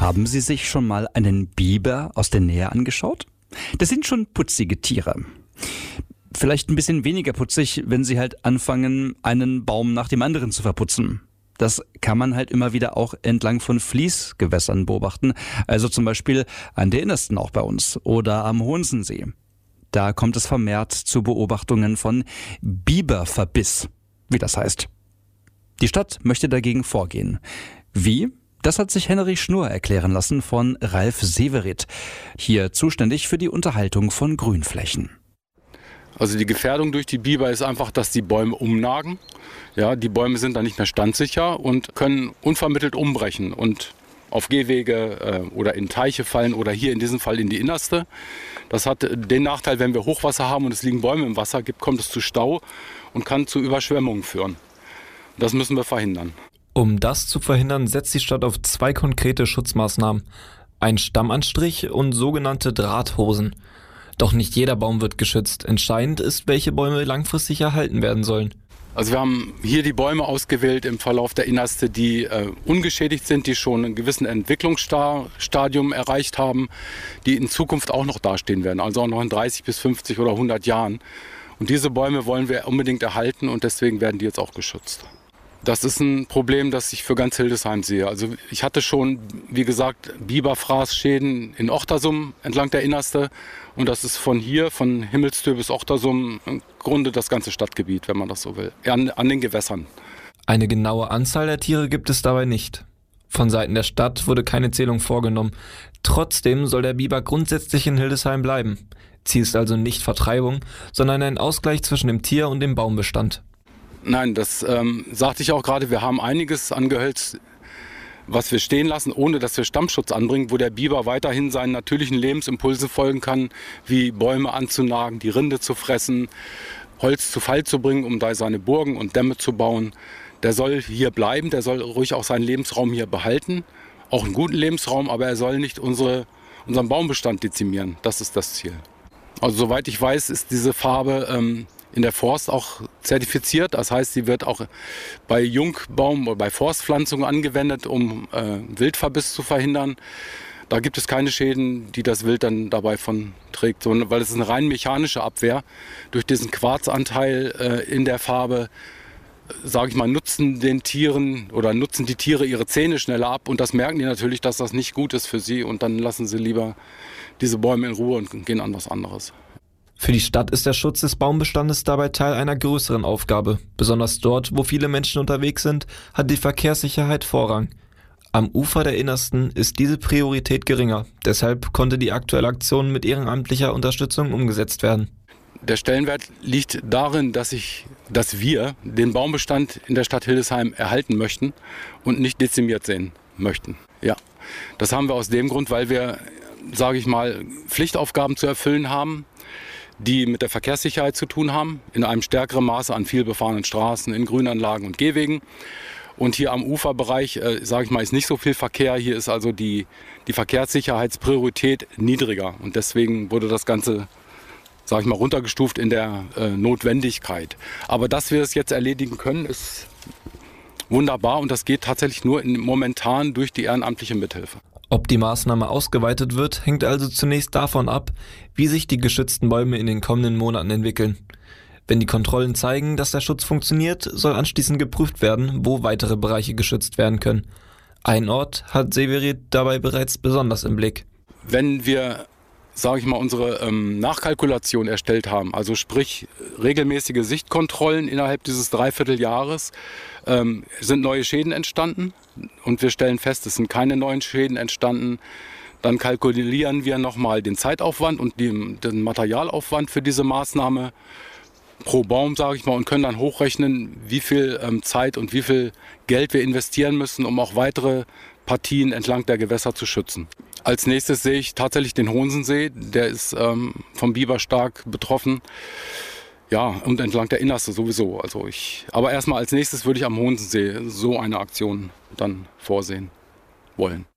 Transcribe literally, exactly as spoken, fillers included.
Haben Sie sich schon mal einen Biber aus der Nähe angeschaut? Das sind schon putzige Tiere. Vielleicht ein bisschen weniger putzig, wenn sie halt anfangen, einen Baum nach dem anderen zu verputzen. Das kann man halt immer wieder auch entlang von Fließgewässern beobachten. Also zum Beispiel an der Innersten auch bei uns oder am Hohensensee. Da kommt es vermehrt zu Beobachtungen von Biberverbiss, wie das heißt. Die Stadt möchte dagegen vorgehen. Wie? Das hat sich Henry Schnurr erklären lassen von Ralf Severit, hier zuständig für die Unterhaltung von Grünflächen. Also die Gefährdung durch die Biber ist einfach, dass die Bäume umnagen. Ja, die Bäume sind dann nicht mehr standsicher und können unvermittelt umbrechen und auf Gehwege äh, oder in Teiche fallen oder hier in diesem Fall in die Innerste. Das hat den Nachteil, wenn wir Hochwasser haben und es liegen Bäume im Wasser, gibt, kommt es zu Stau und kann zu Überschwemmungen führen. Das müssen wir verhindern. Um das zu verhindern, setzt die Stadt auf zwei konkrete Schutzmaßnahmen. Ein Stammanstrich und sogenannte Drahthosen. Doch nicht jeder Baum wird geschützt. Entscheidend ist, welche Bäume langfristig erhalten werden sollen. Also wir haben hier die Bäume ausgewählt im Verlauf der Innerste, die äh, ungeschädigt sind, die schon einen gewissen Entwicklungsstadium erreicht haben, die in Zukunft auch noch dastehen werden, also auch noch in dreißig bis fünfzig oder hundert Jahren. Und diese Bäume wollen wir unbedingt erhalten und deswegen werden die jetzt auch geschützt. Das ist ein Problem, das ich für ganz Hildesheim sehe. Also ich hatte schon, wie gesagt, Biberfraßschäden in Ochtersum entlang der Innerste. Und das ist von hier, von Himmelstür bis Ochtersum, im Grunde das ganze Stadtgebiet, wenn man das so will, an, an den Gewässern. Eine genaue Anzahl der Tiere gibt es dabei nicht. Von Seiten der Stadt wurde keine Zählung vorgenommen. Trotzdem soll der Biber grundsätzlich in Hildesheim bleiben. Ziel ist also nicht Vertreibung, sondern ein Ausgleich zwischen dem Tier- und dem Baumbestand. Nein, das ähm, sagte ich auch gerade. Wir haben einiges an Gehölz, was wir stehen lassen, ohne dass wir Stammschutz anbringen, wo der Biber weiterhin seinen natürlichen Lebensimpulsen folgen kann, wie Bäume anzunagen, die Rinde zu fressen, Holz zu Fall zu bringen, um da seine Burgen und Dämme zu bauen. Der soll hier bleiben, der soll ruhig auch seinen Lebensraum hier behalten, auch einen guten Lebensraum, aber er soll nicht unsere, unseren Baumbestand dezimieren. Das ist das Ziel. Also soweit ich weiß, ist diese Farbe ähm, in der Forst auch zertifiziert. Das heißt, sie wird auch bei Jungbaum- oder bei Forstpflanzungen angewendet, um äh, Wildverbiss zu verhindern. Da gibt es keine Schäden, die das Wild dann dabei von trägt, sondern weil es ist eine rein mechanische Abwehr. Durch diesen Quarzanteil äh, in der Farbe, sage ich mal, nutzen den Tieren oder nutzen die Tiere ihre Zähne schneller ab. Und das merken die natürlich, dass das nicht gut ist für sie. Und dann lassen sie lieber diese Bäume in Ruhe und gehen an was anderes. Für die Stadt ist der Schutz des Baumbestandes dabei Teil einer größeren Aufgabe. Besonders dort, wo viele Menschen unterwegs sind, hat die Verkehrssicherheit Vorrang. Am Ufer der Innersten ist diese Priorität geringer. Deshalb konnte die aktuelle Aktion mit ehrenamtlicher Unterstützung umgesetzt werden. Der Stellenwert liegt darin, dass, ich, dass wir den Baumbestand in der Stadt Hildesheim erhalten möchten und nicht dezimiert sehen möchten. Ja, das haben wir aus dem Grund, weil wir, sage ich mal, Pflichtaufgaben zu erfüllen haben, die mit der Verkehrssicherheit zu tun haben, in einem stärkeren Maße an vielbefahrenen Straßen, in Grünanlagen und Gehwegen. Und hier am Uferbereich, äh, sage ich mal, ist nicht so viel Verkehr. Hier ist also die, die Verkehrssicherheitspriorität niedriger. Und deswegen wurde das Ganze, sage ich mal, runtergestuft in der äh, Notwendigkeit. Aber dass wir es jetzt erledigen können, ist wunderbar. Und das geht tatsächlich nur in, momentan durch die ehrenamtliche Mithilfe. Ob die Maßnahme ausgeweitet wird, hängt also zunächst davon ab, wie sich die geschützten Bäume in den kommenden Monaten entwickeln. Wenn die Kontrollen zeigen, dass der Schutz funktioniert, soll anschließend geprüft werden, wo weitere Bereiche geschützt werden können. Ein Ort hat Severit dabei bereits besonders im Blick. Wenn wir, sage ich mal, unsere ähm, Nachkalkulation erstellt haben, also sprich regelmäßige Sichtkontrollen innerhalb dieses Dreivierteljahres, ähm, sind neue Schäden entstanden und wir stellen fest, es sind keine neuen Schäden entstanden. Dann kalkulieren wir nochmal den Zeitaufwand und die, den Materialaufwand für diese Maßnahme pro Baum, sage ich mal, und können dann hochrechnen, wie viel ähm, Zeit und wie viel Geld wir investieren müssen, um auch weitere Partien entlang der Gewässer zu schützen. Als nächstes sehe ich tatsächlich den Hohensensee, der ist ähm, vom Biber stark betroffen. Ja, und entlang der Innerste sowieso. Also ich, aber erstmal als nächstes würde ich am Hohensensee so eine Aktion dann vorsehen wollen.